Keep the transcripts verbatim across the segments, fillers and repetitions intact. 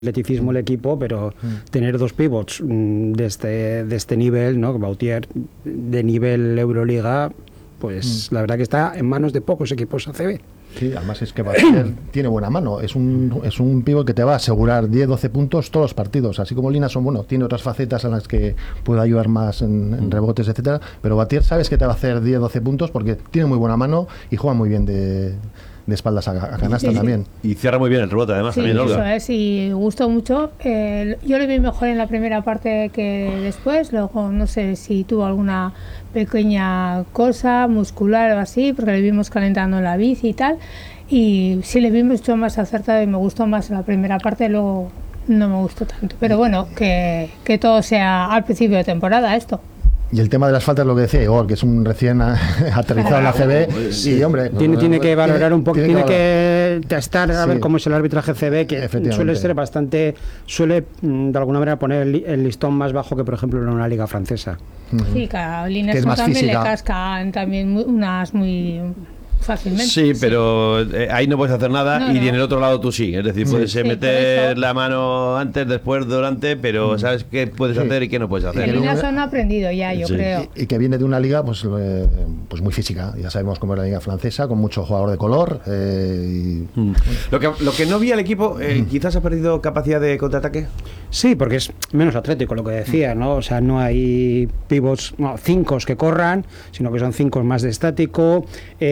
atleticismo el equipo, pero mm. tener dos pivots de este, de este nivel, ¿no? Bautier de nivel Euroliga, pues mm. la verdad que está en manos de pocos equipos A C B. Sí, además es que Bautier tiene buena mano, es un, es un pívot que te va a asegurar diez doce puntos todos los partidos, así como Linason, bueno, tiene otras facetas en las que puede ayudar más en, en rebotes, etcétera, pero Bautier sabes que te va a hacer diez doce puntos porque tiene muy buena mano y juega muy bien de... de espaldas a, a canasta sí, también. Y cierra muy bien el rebote, además, sí, también, Olga. Eso es, y gustó mucho. Eh, yo le vi mejor en la primera parte que después, luego no sé si tuvo alguna pequeña cosa muscular o así, porque le vimos calentando en la bici y tal, y sí le vi mucho más acertado y me gustó más en la primera parte, luego no me gustó tanto. Pero bueno, que, que todo sea al principio de temporada esto. Y el tema de las faltas, lo que decía Igor, que es un recién aterrizado en la A C B, y hombre... Tiene, tiene que valorar un poco, tiene, tiene que, que testar a sí. ver cómo es el arbitraje C B, que suele ser bastante, suele de alguna manera poner el, el listón más bajo que, por ejemplo, en una liga francesa. Sí, Carolina es también física. Le cascan también unas muy... fácilmente. Sí, pero eh, ahí no puedes hacer nada no, y no. en el otro lado tú sí. Es decir, sí, puedes sí, meter la mano antes, después, durante, pero sabes qué puedes sí. hacer y qué no puedes hacer. Y el Linason ha aprendido ya, yo sí. creo. Y, y que viene de una liga pues, eh, pues muy física. Ya sabemos cómo es la liga francesa, con mucho jugador de color. Eh, y... mm. lo, que, lo que no vi al equipo, eh, mm. quizás ha perdido capacidad de contraataque. Sí, porque es menos atlético lo que decía, ¿no? O sea, no hay pivots, no, cinco que corran, sino que son cinco más de estático.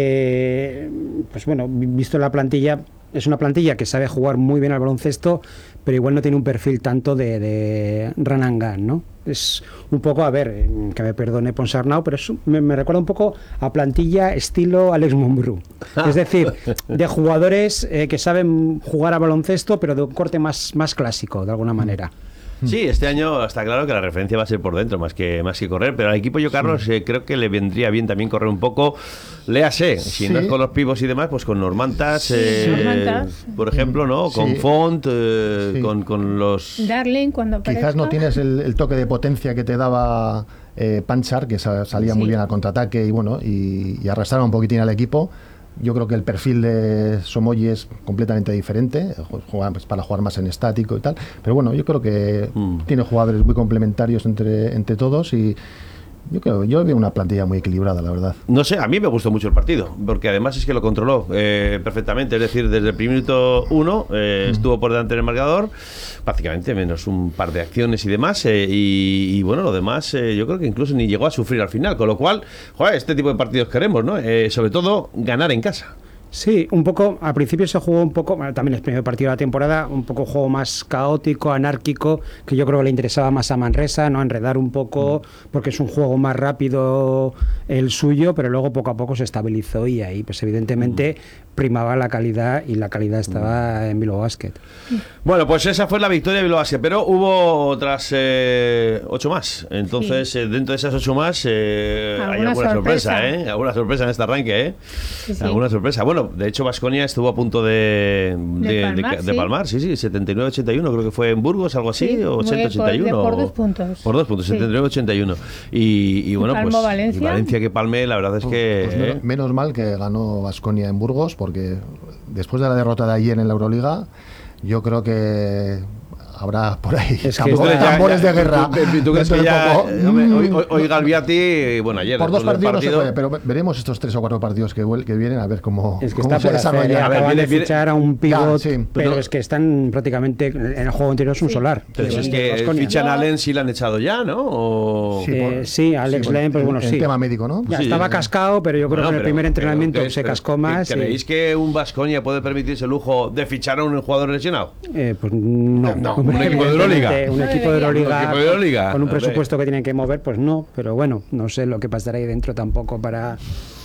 Eh, pues bueno, visto la plantilla, es una plantilla que sabe jugar muy bien al baloncesto, pero igual no tiene un perfil tanto de, de run and gun, ¿no? Es un poco, a ver, que me perdone Ponsarnau, pero es, me, me recuerda un poco a plantilla estilo Alex Mumbrú. Es decir, de jugadores eh, que saben jugar a baloncesto, pero de un corte más, más clásico, de alguna manera. Sí, este año está claro que la referencia va a ser por dentro más que más que correr, pero al equipo yo, Carlos, sí. eh, creo que le vendría bien también correr un poco. Léase, si sí. no es con los pivos y demás, pues con Normantas, sí. eh, Normantas. por ejemplo, ¿no? Con sí. Font, eh, sí. con, con los... Darling, cuando aparezca. Quizás no tienes el, el toque de potencia que te daba eh, Panchar, que salía sí. muy bien al contraataque y bueno, y, y arrastraba un poquitín al equipo. Yo creo que el perfil de Somoyi es completamente diferente, juega pues, para jugar más en estático y tal, pero bueno, yo creo que mm. tiene jugadores muy complementarios entre, entre todos y yo creo yo veo una plantilla muy equilibrada, la verdad. No sé, a mí me gustó mucho el partido, porque además es que lo controló eh, perfectamente, es decir, desde el primer minuto uno eh, mm. estuvo por delante del marcador, prácticamente menos un par de acciones y demás, eh, y, y bueno, lo demás eh, yo creo que incluso ni llegó a sufrir al final, con lo cual, joder, este tipo de partidos queremos, ¿no? Eh, sobre todo, ganar en casa. Sí, un poco, al principio se jugó un poco, bueno, también el primer partido de la temporada, un poco juego más caótico, anárquico, que yo creo que le interesaba más a Manresa, ¿no? Enredar un poco, porque es un juego más rápido el suyo, pero luego poco a poco se estabilizó y ahí, pues evidentemente primaba la calidad y la calidad estaba en Bilbao Basket. Bueno, pues esa fue la victoria de Bilbao Basket, pero hubo otras eh, ocho más, entonces sí. eh, dentro de esas ocho más eh, hay alguna sorpresa, sorpresa, ¿eh? Alguna sorpresa en este arranque, ¿eh? Sí, sí. Alguna sorpresa. Bueno, de hecho Baskonia estuvo a punto de, de, de, palmar, de, de, de palmar, sí, sí, setenta y nueve ochenta y uno, creo que fue en Burgos, algo así, sí, o ochenta ochenta y uno. Por, por dos puntos. Por dos puntos, sí. setenta y nueve ochenta y uno. Y, y bueno, pues Valencia. Valencia que palme, la verdad es que... Pues menos, menos mal que ganó Baskonia en Burgos, porque después de la derrota de ayer en la Euroliga, yo creo que... habrá por ahí es tambor, que ya, tambores ya, de guerra. ¿Tú, tú crees que ya hoy, hoy, hoy Galviati, bueno, ayer por dos partidos partido, no se puede, pero veremos estos tres o cuatro partidos que, que vienen a ver cómo, es que cómo está se desarrolla. A ver, viene, de fichar a un pivot, ya, sí, pero, pero es que están prácticamente en el juego anterior es un sí. solar. Pero es que fichan a Allen si la han echado ya, ¿no? O... Sí, eh, sí, Alex sí, Len, pues bueno, el sí. El tema médico, ¿no? Ya sí, estaba sí. cascado, pero yo creo bueno, que en el primer entrenamiento se cascó más. ¿Creéis que un Baskonia puede permitirse el lujo de fichar a un jugador lesionado? Pues no. Un equipo de Euroliga. Un equipo de Euroliga, de Euroliga con un presupuesto que tienen que mover, pues no, pero bueno, no sé lo que pasará ahí dentro tampoco para...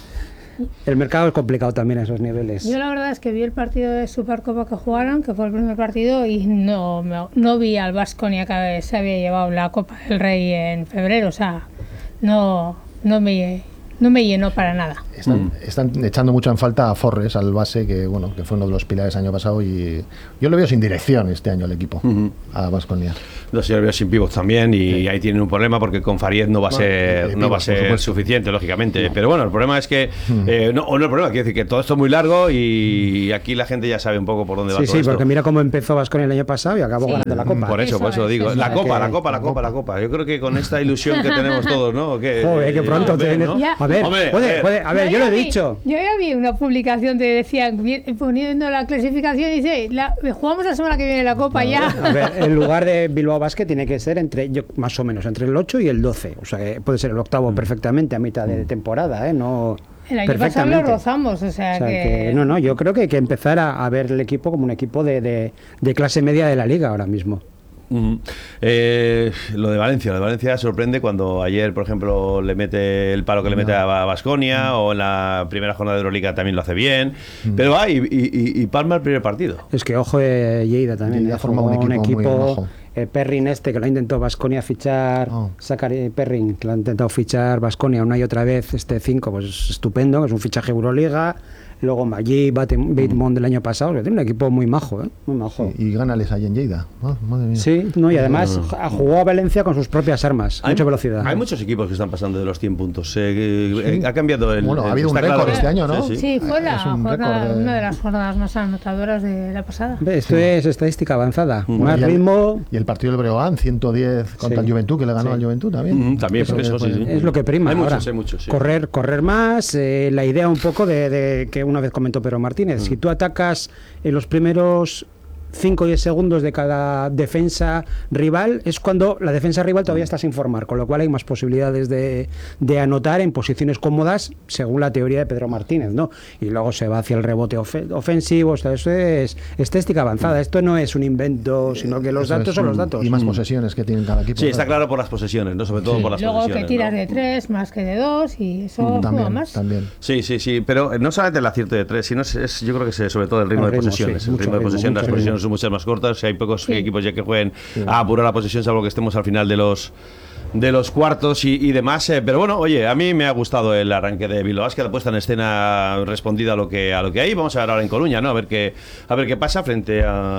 El mercado es complicado también a esos niveles. Yo la verdad es que vi el partido de Supercopa que jugaron, que fue el primer partido, y no, no, no vi al Baskonia que se había llevado la Copa del Rey en febrero, o sea, no, no me... no me llenó para nada. Están, mm. están echando mucho en falta a Forres, al base, que bueno, que fue uno de los pilares el año pasado, y yo lo veo sin dirección este año el equipo, uh-huh. a Baskonia. No, sí, yo lo veo sin pivots también, y sí. ahí tienen un problema porque con Faried no va a bueno, ser, pivots, no va a ser suficiente, lógicamente. No. Pero bueno, el problema es que, uh-huh. eh, no, o no el problema, quiero decir que todo esto es muy largo y aquí la gente ya sabe un poco por dónde va sí, todo sí, esto. Sí, porque mira cómo empezó Baskonia el año pasado y acabó sí. ganando la Copa. Por eso, eso por eso lo digo. La Copa, la Copa, la Copa, la Copa. Yo creo que con esta ilusión que tenemos todos, ¿no? Que, Joder, que pronto no, tienes... ¿no? A ver, Hombre, puede, a ver, puede, a ver yo, yo lo he vi, dicho. Yo ya vi una publicación que decían, poniendo la clasificación, dice, la, jugamos la semana que viene la Copa no, ya. A ver, el lugar de Bilbao Basket tiene que ser entre, yo, más o menos, entre el ocho y el doce. O sea, que puede ser el octavo mm. perfectamente a mitad de temporada, ¿eh? No... El año pasado lo rozamos, o sea, o sea que... que... No, no, yo creo que hay que empezar a, a ver el equipo como un equipo de, de, de clase media de la liga ahora mismo. Uh-huh. Eh, lo de Valencia, lo de Valencia sorprende cuando ayer, por ejemplo, le mete el palo que le mete no. a Baskonia, uh-huh. o en la primera jornada de Euroliga también lo hace bien, uh-huh. pero va, y, y, y palma el primer partido. Es que ojo, eh, Lleida también ha formado un equipo, un equipo eh, Perrin este que lo ha intentado Baskonia fichar, oh. Zachary Perrin que lo ha intentado fichar Baskonia una y otra vez, este cinco, pues estupendo, que es un fichaje Euroliga. Luego Maggi, Bateman del año pasado, que tiene un equipo muy majo, ¿eh? Muy majo. Sí, y gánales ahí en Lleida. Oh, madre mía. Sí, no, y además no, no. jugó a Valencia con sus propias armas, hay, mucha velocidad. Hay muchos equipos que están pasando de los cien puntos. Eh, sí. Ha cambiado el. Bueno, el, ha habido un récord claro. este año, ¿no? Sí, sí. sí fue la, jornada, de... una de las jornadas más anotadoras de la pasada. Esto sí. es estadística avanzada. Mm. Más y el, ritmo. Y el partido del Breogán, ciento diez contra sí. el Juventud, que le ganó sí. al Juventud también. Mm, también, por eso, eso sí, sí. Es lo que prima. Hay ahora. muchos, hay muchos. Sí. Correr, correr más. Eh, la idea un poco de, de que una vez comentó Pedro Martínez, mm. si tú atacas en los primeros cinco o diez segundos de cada defensa rival, es cuando la defensa rival todavía está sin formar, con lo cual hay más posibilidades de, de anotar en posiciones cómodas, según la teoría de Pedro Martínez, ¿no? Y luego se va hacia el rebote of ofensivo, o sea, eso es estadística avanzada, esto no es un invento, sino que los eso datos son los datos. Y más posesiones que tienen cada equipo. Sí, está claro por las posesiones, ¿no? Sobre todo sí. por las luego posesiones. Luego que tiras ¿no? de tres más que de dos y eso mm, también, juega más. También. Sí, sí, sí, pero no solamente el acierto de tres, sino es, es yo creo que es sobre todo el ritmo, el ritmo de posesiones. Sí, el ritmo de posesión, las posesiones son muchas más cortas. Hay pocos sí. equipos ya que jueguen sí. a apurar la posesión, salvo que estemos al final de los de los cuartos y, y demás, eh, pero bueno, oye, a mí me ha gustado el arranque de Bilbao Basket, la puesta en escena respondida a lo que a lo que hay. Vamos a ver ahora en Coruña, ¿no? A ver qué a ver qué pasa frente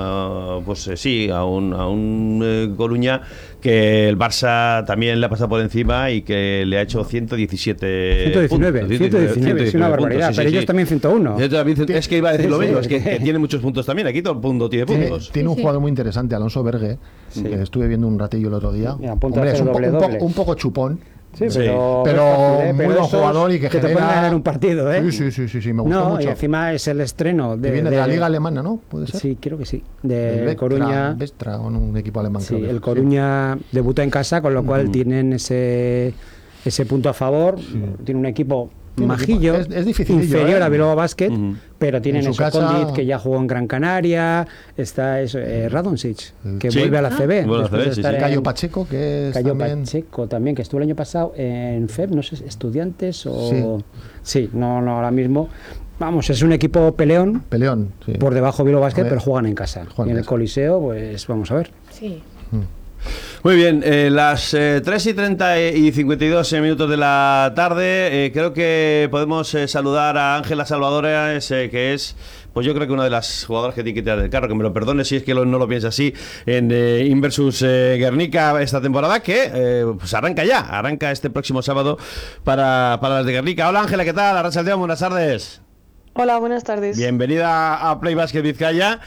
a pues eh, sí, a un a un eh, Coruña que el Barça también le ha pasado por encima y que le ha hecho ciento diecisiete ciento diecinueve, puntos, ciento diecinueve, es una barbaridad, puntos, sí, pero sí, ellos sí. también ciento uno. Es que iba a decir lo mismo, es que, que tiene muchos puntos también, aquí todo el mundo tiene puntos. Tiene, tiene un jugador muy interesante, Alonso Bergue, sí. que estuve viendo un ratillo el otro día. Mira, Hombre, es un, doble, po, un, poco, un poco chupón. Sí, pero, sí, pero, fácil, ¿eh? muy buen jugador y que, que genera... te puede ganar un partido, ¿eh? Sí, sí, sí, sí, sí me gustó no, mucho. Y encima es el estreno de, que viene de, de la liga alemana, ¿no? ¿Puede ser? Sí, creo que sí. De Vestra, Coruña. Vestra, con un equipo alemán. Sí, creo el Coruña sí. debuta en casa, con lo cual uh-huh. tienen ese ese punto a favor. Sí. Tiene un equipo majillo, es, es difícil, inferior ¿eh? a Bilbao Basket, uh-huh. pero tienen en su eso casa... Condit, que ya jugó en Gran Canaria, está eso, eh, Radonjic, que sí. vuelve a la C B. Ah, bueno, C B sí, sí. Cayo Pacheco, que es Cayo también... Pacheco también, que estuvo el año pasado en F E B, no sé, Estudiantes o... Sí, sí no, no, ahora mismo... Vamos, es un equipo peleón, peleón sí. por debajo de Bilbao Basket, pero juegan en casa. Juegan y en casa. el Coliseo, pues vamos a ver. Sí. Mm. Muy bien, eh, las eh, tres y treinta y cincuenta y dos minutos de la tarde, eh, creo que podemos eh, saludar a Ángela Salvadora, eh, que es, pues yo creo que una de las jugadoras que tiene que tirar del carro, que me lo perdone si es que lo, no lo piensa así, en eh, Inversus eh, Guernica esta temporada, que eh, pues arranca ya, arranca este próximo sábado para, para las de Guernica. Hola Ángela, ¿qué tal? Arrachaldeón, buenas tardes. Hola, buenas tardes. Bienvenida a Play Basket Vizcaya.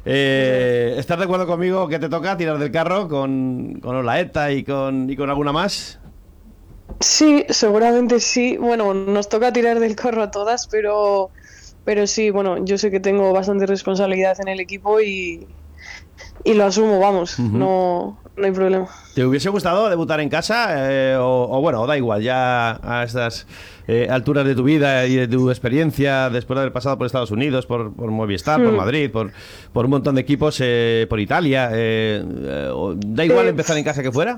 Eh, ¿Estás de acuerdo conmigo que te toca tirar del carro con, con Olaeta y con, y con alguna más? Sí, seguramente sí. Bueno, nos toca tirar del carro a todas, pero, pero sí, bueno, yo sé que tengo bastante responsabilidad en el equipo y, y lo asumo, vamos, uh-huh. no, no hay problema. ¿Te hubiese gustado debutar en casa? Eh, o, o bueno, da igual, ya a estas eh, alturas de tu vida y de tu experiencia, después de haber pasado por Estados Unidos, por, por Movistar, mm. por Madrid, por, por un montón de equipos, eh, por Italia, eh, eh, ¿da igual eh, empezar en casa que fuera?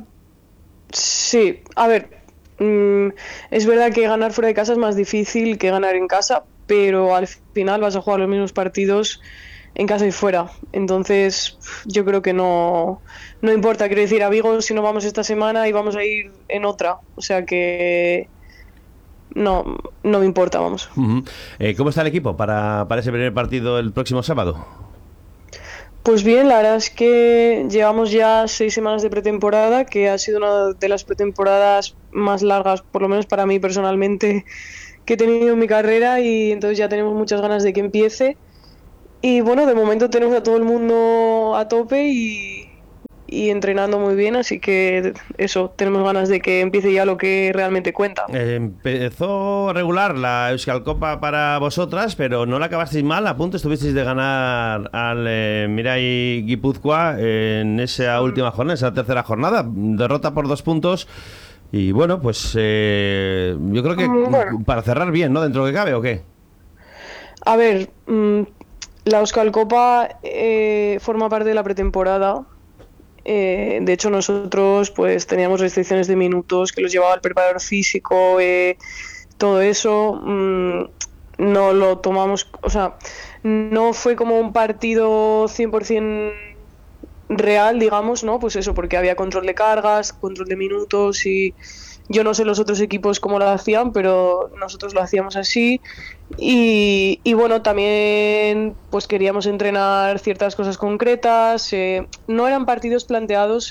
Sí, a ver, mmm, es verdad que ganar fuera de casa es más difícil que ganar en casa, pero al final vas a jugar los mismos partidos en casa y fuera, entonces yo creo que no, no importa, quiero decir, a Vigo si no vamos esta semana y vamos a ir en otra, o sea que no, no me importa, vamos. Uh-huh. Eh, ¿Cómo está el equipo para, para ese primer partido el próximo sábado? Pues bien, la verdad es que llevamos ya seis semanas de pretemporada, que ha sido una de las pretemporadas más largas, por lo menos para mí personalmente, que he tenido en mi carrera, y entonces ya tenemos muchas ganas de que empiece. Y bueno, de momento tenemos a todo el mundo a tope y, y entrenando muy bien, así que eso, tenemos ganas de que empiece ya lo que realmente cuenta. Eh, empezó regular la Euskal Copa para vosotras, pero no la acabasteis mal, a punto estuvisteis de ganar al eh, Mirai Guipúzcoa en esa última jornada, esa tercera jornada, derrota por dos puntos. Y bueno, pues eh, yo creo que bueno, para cerrar bien, ¿no? Dentro de lo que cabe, ¿o qué? A ver, mmm, la Euskal Copa eh, forma parte de la pretemporada. Eh, de hecho, nosotros pues teníamos restricciones de minutos que los llevaba el preparador físico, eh, todo eso. Mmm, no lo tomamos, o sea, no fue como un partido cien por ciento real, digamos, ¿no? Pues eso, porque había control de cargas, control de minutos, y yo no sé los otros equipos cómo lo hacían, pero nosotros lo hacíamos así. Y, y bueno, también pues queríamos entrenar ciertas cosas concretas. Eh, no eran partidos planteados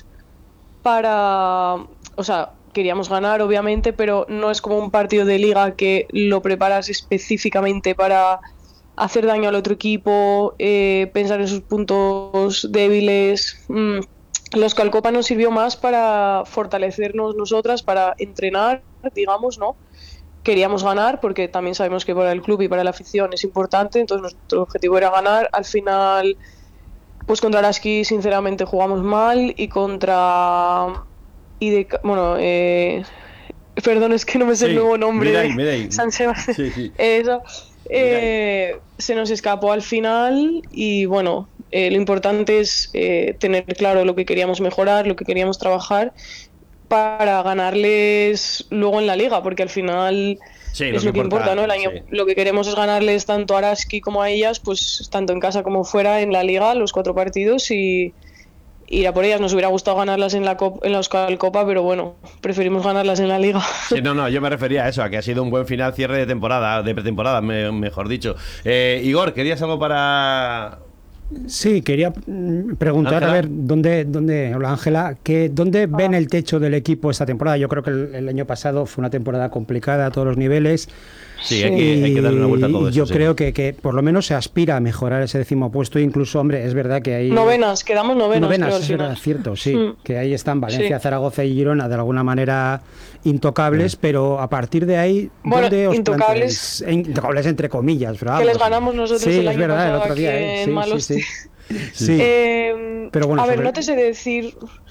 para, o sea, queríamos ganar obviamente, pero no es como un partido de liga que lo preparas específicamente para hacer daño al otro equipo, eh, pensar en sus puntos débiles. Mm. La Euskal Copa nos sirvió más para fortalecernos nosotras, para entrenar, digamos, ¿no? Queríamos ganar porque también sabemos que para el club y para la afición es importante, entonces nuestro objetivo era ganar. Al final, pues contra Araski sinceramente jugamos mal, y contra... y de, bueno, eh, perdón, es que no me sé sí, el nuevo nombre. Mirai, Mirai. San Sebastián. Sí, sí. Eso. Eh, se nos escapó al final y bueno, eh, lo importante es eh, tener claro lo que queríamos mejorar, lo que queríamos trabajar para ganarles luego en la liga, porque al final sí, es lo que, lo que importa, importa, ¿no? El año, sí. Lo que queremos es ganarles tanto a Araski como a ellas, pues tanto en casa como fuera en la liga, los cuatro partidos, y ir a por ellas. Nos hubiera gustado ganarlas en la Copa, en la Euskal Copa, pero bueno, preferimos ganarlas en la Liga. Sí, no, no, yo me refería a eso, a que ha sido un buen final, cierre de temporada, de pretemporada, me, mejor dicho. Eh, Igor, ¿querías algo para...? Sí, quería preguntar, ¿Ángela? A ver, ¿dónde, dónde hola Ángela, que dónde ah. ven el techo del equipo esta temporada? Yo creo que el, el año pasado fue una temporada complicada a todos los niveles. Sí, hay que, hay que darle una vuelta a todo eso. Yo sí. creo que, que por lo menos se aspira a mejorar ese décimo puesto. Incluso, hombre, es verdad que hay... Novenas, quedamos novenas. Novenas, creo, es verdad, cierto, sí. Mm. Que ahí están Valencia, sí. Zaragoza y Girona de alguna manera intocables, sí. pero a partir de ahí... Bueno, ¿dónde os intocables... planteáis? Intocables entre comillas, pero vamos. Que les ganamos nosotros sí, el año verdad, pasado el otro día, aquí ¿eh? en sí, Malos. Sí, sí. sí. Eh, pero bueno, a ver, sobre... no te sé decir...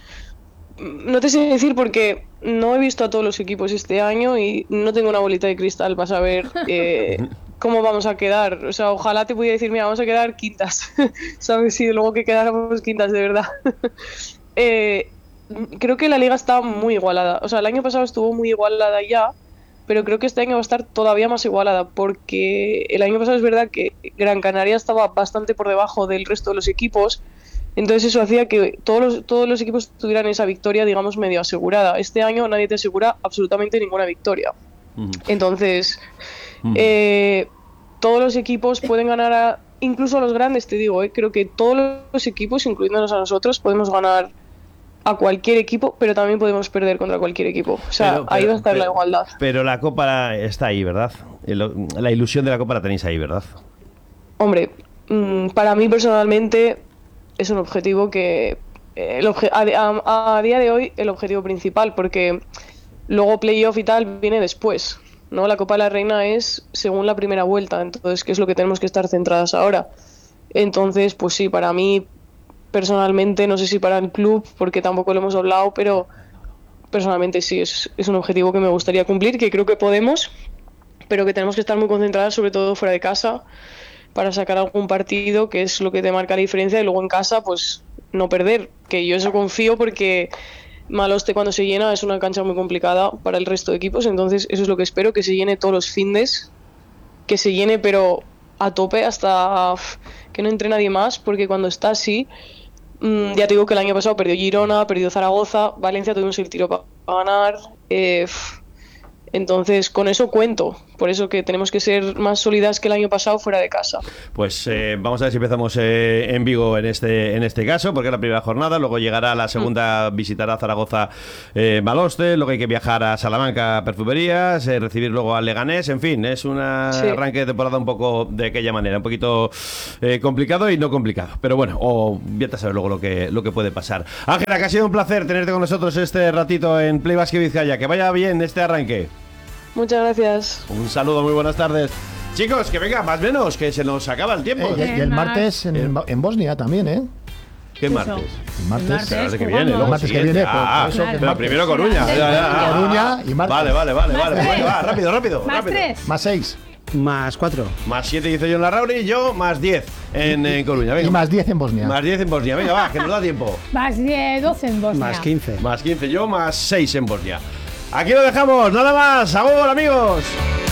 No te sé decir porque no he visto a todos los equipos este año y no tengo una bolita de cristal para saber eh, cómo vamos a quedar. O sea, ojalá te pudiera decir, mira, vamos a quedar quintas. ¿Sabes? Si luego que quedáramos quintas, de verdad. eh, creo que la liga está muy igualada. O sea, el año pasado estuvo muy igualada ya, pero creo que este año va a estar todavía más igualada, porque el año pasado es verdad que Gran Canaria estaba bastante por debajo del resto de los equipos. Entonces eso hacía que todos los, todos los equipos tuvieran esa victoria, digamos, medio asegurada. Este año nadie te asegura absolutamente ninguna victoria. Uh-huh. Entonces, uh-huh. eh, todos los equipos pueden ganar, a, incluso a los grandes, te digo, eh, creo que todos los equipos, incluyéndonos a nosotros, podemos ganar a cualquier equipo, pero también podemos perder contra cualquier equipo. O sea, pero, pero, ahí va a estar pero, la igualdad. Pero la Copa está ahí, ¿verdad? La ilusión de la Copa la tenéis ahí, ¿verdad? Hombre, mmm, para mí personalmente... es un objetivo que el obje- a, a, a día de hoy el objetivo principal, porque luego playoff y tal viene después, ¿no? La Copa de la Reina es según la primera vuelta, entonces que es lo que tenemos que estar centradas ahora. Entonces, pues sí, para mí personalmente, no sé si para el club, porque tampoco lo hemos hablado, pero personalmente sí, es, es un objetivo que me gustaría cumplir, que creo que podemos, pero que tenemos que estar muy concentradas, sobre todo fuera de casa, para sacar algún partido, que es lo que te marca la diferencia, y luego en casa, pues no perder, que yo eso confío, porque Maloste cuando se llena es una cancha muy complicada para el resto de equipos, entonces eso es lo que espero, que se llene todos los findes, que se llene pero a tope hasta que no entre nadie más, porque cuando está así, mmm, ya te digo que el año pasado perdió Girona, perdió Zaragoza, Valencia tuvimos el tiro para ganar, eh, Entonces, con eso cuento. Por eso que tenemos que ser más sólidas que el año pasado fuera de casa. Pues eh, vamos a ver si empezamos eh, en Vigo en este en este caso, porque es la primera jornada, luego llegará la segunda, mm. visitará Zaragoza, eh, Baloste, luego hay que viajar a Salamanca, Perfumerías, eh, recibir luego al Leganés, en fin, es un sí. arranque de temporada un poco de aquella manera, un poquito eh, complicado y no complicado, pero bueno, o vete a saber luego lo que, lo que puede pasar. Ángela, que ha sido un placer tenerte con nosotros este ratito en Play Basket Vizcaya, que vaya bien este arranque. Muchas gracias. Un saludo, muy buenas tardes. Chicos, que venga, más o menos, que se nos acaba el tiempo. Eh, y el martes en, en Bosnia también, ¿eh? ¿Qué martes? El martes, el martes que viene, ¿no? El martes que viene, ah, por, por claro. Pero primero Coruña. Sí, ah, Coruña y martes. Vale, vale, vale, vale. vale va, rápido, rápido. Más rápido. tres. Más seis. Más cuatro. Más siete hice yo en la Rauri y yo más diez en, en Coruña. Venga. Y más diez en Bosnia. Más diez en Bosnia. Venga, va, que nos da tiempo. Más diez, doce en Bosnia. Más quince. Más quince yo, más seis en Bosnia. Aquí lo dejamos, nada más. ¡Agur, amigos!